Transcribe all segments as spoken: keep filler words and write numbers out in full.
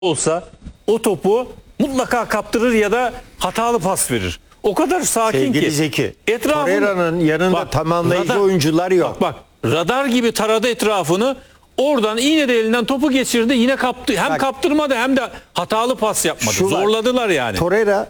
olsa o topu mutlaka kaptırır ya da hatalı pas verir. O kadar sakin Sevgili ki. Zeki, Etrafın, Torreira'nın yanında bak, tamamlayıcı radar, oyuncular yok. Bak, bak radar gibi taradı etrafını. Oradan iğne de elinden topu geçirdi. Yine kaptı. Hem Bak, kaptırmadı hem de hatalı pas yapmadı. Şu var, Zorladılar yani. Torreira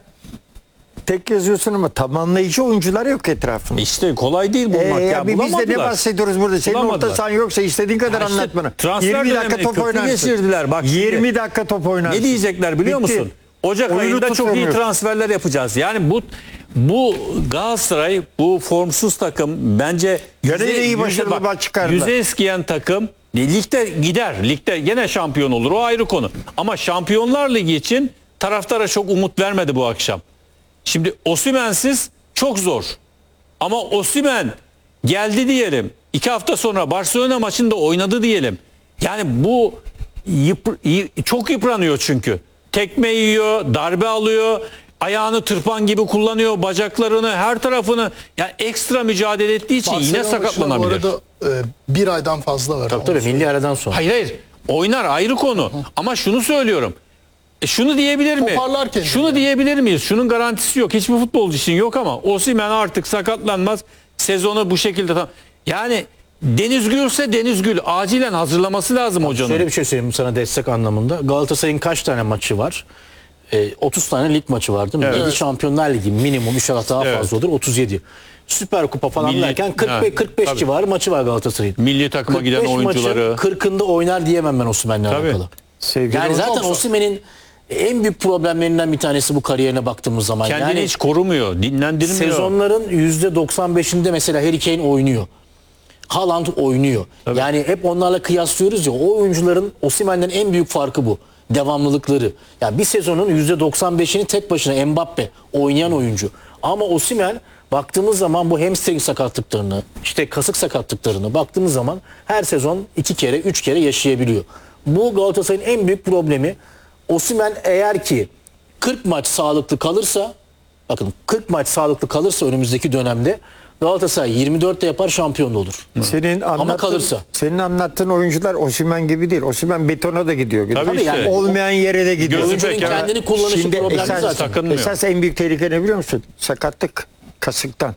tek yazıyorsun ama tamamlayıcı oyuncular yok etrafında. İşte kolay değil bulmak Ee, ya. biz de ne Bulamadılar. bahsediyoruz burada? Senin Bulamadılar. orta sahan yoksa istediğin kadar Ya işte anlat bana. transfer yirmi dakika dönemini top kötü oynarsın. geçirdiler. Bak yirmi şimdi, dakika top oynarsın. ne diyecekler biliyor Bitti. musun? Ocak Oyunu ayında çok iyi tutamıyorsun. transferler yapacağız. Yani bu bu Galatasaray, bu formsuz takım bence Gene yüze- iyi yüze- başarılı bak, maç çıkardılar. yüze eskiyen takım ligde gider. Ligde gene şampiyon olur. O ayrı konu. Ama Şampiyonlar Ligi için taraftara çok umut vermedi bu akşam. Şimdi Osimhen'siz çok zor. Ama Osimhen geldi diyelim. İki hafta sonra Barcelona maçında oynadı diyelim. Yani bu yıpr- y- çok yıpranıyor çünkü. Tekme yiyor, darbe alıyor, ayağını tırpan gibi kullanıyor, bacaklarını, her tarafını. Yani ekstra mücadele ettiği için yine Barcelona maçına sakatlanabilir. Bu arada e, bir aydan fazla var. Tabii tabii milli aradan sonra. Hayır hayır. Oynar ayrı konu. Ama şunu söylüyorum. E şunu diyebilir mi? Toparlar kendini Şunu yani. diyebilir miyiz? Şunun garantisi yok. Hiçbir futbolcu için yok ama Osimhen artık sakatlanmaz. Sezonu bu şekilde tam. Yani Deniz Gül'se Deniz Gül acilen hazırlaması lazım hocanın. Şöyle bir şey söyleyeyim sana destek anlamında. Galatasaray'ın kaç tane maçı var? Ee, otuz tane lig maçı var değil mi? Evet. yedi Şampiyonlar Ligi minimum, inşallah daha Evet. fazla olur. otuz yedi. Süper Kupa falan Milli- derken kırk beş, Ha, kırk beş tabii. civarı maçı var Galatasaray'ın. Milli takıma kırk giden beş oyuncuları. maçın kırkında oynar diyemem ben Osimhen'le Tabii. alakalı. Sevgili Yani hocam, zaten Osimhen'in en büyük problemlerinden bir tanesi bu kariyerine baktığımız zaman. Kendini yani hiç korumuyor, dinlendirmiyor. sezonların yüzde doksan beşinde mesela Harry Kane oynuyor. Haaland oynuyor. Yani hep onlarla kıyaslıyoruz ya, o oyuncuların Osimhen'den en büyük farkı bu. Devamlılıkları. Yani bir sezonun yüzde doksan beşini tek başına Mbappe oynayan oyuncu. Ama Osimhen baktığımız zaman bu hamstring sakatlıklarını, işte kasık sakatlıklarını baktığımız zaman her sezon iki kere, üç kere yaşayabiliyor. Bu Galatasaray'ın en büyük problemi. Osimhen eğer ki kırk maç sağlıklı kalırsa, bakın kırk maç sağlıklı kalırsa önümüzdeki dönemde Galatasaray yirmi dörtte yapar, şampiyon da olur. Senin Ama anlattığın, kalırsa. Senin anlattığın oyuncular Osimhen gibi değil. Osimhen betona da gidiyor. Tabii işte. Yani olmayan yere de gidiyor. Gözü Oyuncunun pek- kendini kullanışı Şimdi problemi esas, zaten. takılmıyor. esas en büyük tehlike ne biliyor musun? Sakatlık. Kasıktan.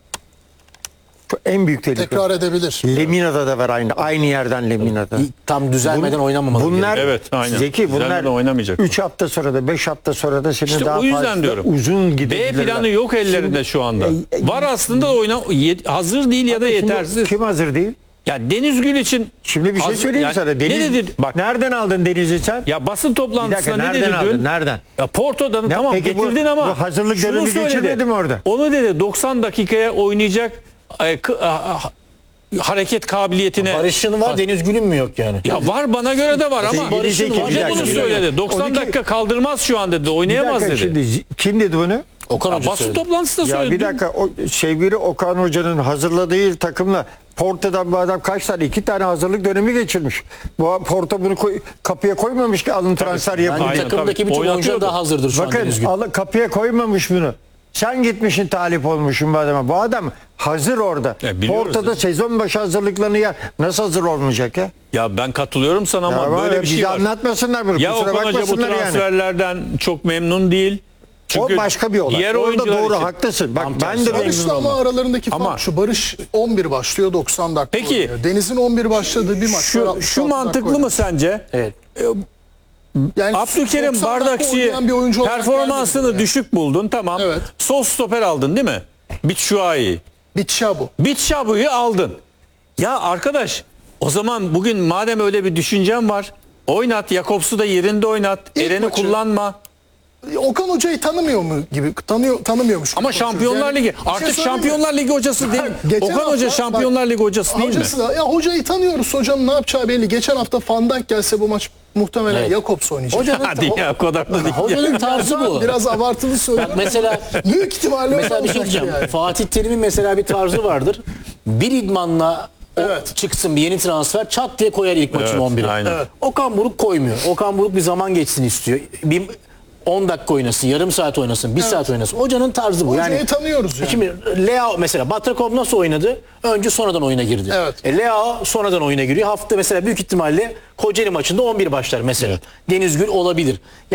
Bu en büyük tehlike. Tekrar edebilir. Lemina'da da var aynı. Aynı yerden Lemina'da. Tam düzelmeden Bun- oynamamalı. Bunlar Evet, aynen. Zeki bunlar Düzelmeden oynamayacak. üç hafta sonra da beş hafta sonra da senin İşte daha o yüzden fazla diyorum. uzun B gidebilirler. planı yok ellerinde şu anda. E, e, Var aslında, oyna yet- hazır değil ya da Şimdi yetersiz. Kim hazır değil? Ya Deniz Gül için Şimdi bir şey hazır- söyleyeyim yani sana. Deniz, ne dedi? Bak nereden aldın Deniz'i sen? ya basın Bir dakika toplantısında ne nereden dedi aldın? dün? Nereden? Ya Porto'dan Ne- tamam peki bu- getirdin ama bu hazırlık şunu dönemi söyledi. geçirmedi mi orada? Onu dedi doksan dakikaya oynayacak e, k- a- a- hareket kabiliyetine. Barış'ın var, Deniz Gül'ün mü yok yani? Ya var, bana göre de var ama Sevgili Barış'ın Zeki, var, bir hoca dakika, bunu bir dakika. söyledi. doksan on iki dakika kaldırmaz şu an dedi. Bir Oynayamaz dakika dedi. şimdi kim dedi bunu? Okan Ya Hoca basın söyledi. toplantısında Ya söyledi. bir dakika o sevgili Okan Hoca'nın hazırladığı takımla Porto'dan bu adam kaç tane? iki tane hazırlık dönemi geçirmiş. Bu Porto bunu koy- kapıya koymamış ki alın transfer yapın. Yani Aynen, takımdaki tabii. bütün oyuncular Oynatıyordu. daha hazırdır şu an Bakın Deniz Gül. al, kapıya koymamış bunu. Sen gitmişsin talip olmuşsun bu adama. Bu adam hazır orada. Ya biliyoruz Porto'da ya. sezon başı hazırlıklarını ya nasıl hazır olmayacak ya? Ya ben katılıyorum sana ama Ya var böyle ya, bir şey bize var. anlatmasınlar bunu. Ya Kusura Okan Hoca bu bakmasınlar yani. transferlerden çok memnun değil. Çünkü O başka bir olay. diğer Orada oyuncular doğru için- haklısın. Bak Tam ben tersi. de Barış'la memnun ama olmam. aralarındaki fark Ama- şu. Barış on bir başlıyor, doksan dakika Peki. oynuyor. Deniz'in on bir başladığı bir maç var, Şu, altmış şu altı dakika mantıklı oynuyor. mı sence? Evet. Yani Abdülkerim doksan dakika Bardakçı'yı oynayan bir oyuncu olarak performansını gelmedi yani. düşük buldun, tamam. Evet. Sol stoper aldın değil mi? Bitshuayi. Bitşabu. Bitshuayi'yi aldın. Ya arkadaş, o zaman bugün madem öyle bir düşüncen var, oynat, Jakobs'u da yerinde oynat. İlk Eren'i maçı- kullanma. Okan Hoca'yı tanımıyor mu gibi? Tanıyor, tanımıyormuş gibi Ama konuşuyoruz. Şampiyonlar Yani Ligi bir şey artık söyleyeyim mi? Şampiyonlar Ligi hocası değil. Geçen Okan Hoca hafta- Şampiyonlar bak, Ligi hocası değil mi? Hocası da, ya hocayı tanıyoruz. Hocanın ne yapacağı belli. Geçen hafta Van Dijk gelse bu maç muhtemelen Evet. Jakobs oynayacak. Hocanın, Hadi ya, o kadar da değil. hocanın tarzı bu. Biraz abartılı söylüyorum. Mesela Büyük ihtimalle mesela bir şey olacak diyeceğim. yani. Fatih Terim'in mesela bir tarzı vardır. Bir idmanla o Evet. çıksın bir yeni transfer, çat diye koyar ilk maçın Evet, on bire. aynen. Evet. Okan Buruk koymuyor. Okan Buruk bir zaman geçsin istiyor. Bir on dakika oynasın, yarım saat oynasın, bir saat oynasın. Hocanın tarzı bu. Hocayı Yani tanıyoruz yani. Şimdi Leao mesela Batrakov nasıl oynadı? Önce sonradan oyuna girdi. Evet. E, Leao sonradan oyuna giriyor. Hafta mesela büyük ihtimalle Kocaeli maçında on bir başlar mesela. Deniz Gül olabilir.